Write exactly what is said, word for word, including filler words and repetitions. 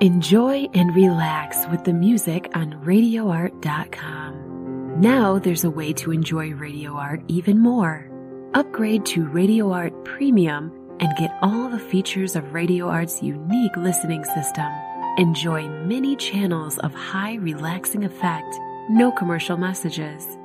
Enjoy and relax with the music on radio art dot com. Now there's a way to enjoy Radio Art even more. Upgrade to Radio Art Premium and get all the features of Radio Art's unique listening system. Enjoy many channels of high relaxing effect, no commercial messages.